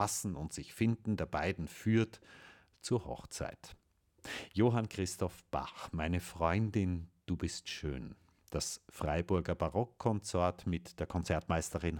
Passen und sich Finden der beiden führt zur Hochzeit. Johann Christoph Bach, Meine Freundin, du bist schön. Das Freiburger Barockkonsort mit der Konzertmeisterin